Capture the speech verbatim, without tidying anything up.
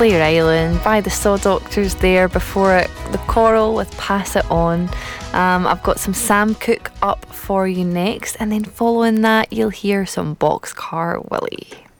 Clare Island by the Saw Doctors there. Before it, The Coral with Pass It On. Um, I've got some Sam Cooke up for you next, and then following that you'll hear some Boxcar Willie.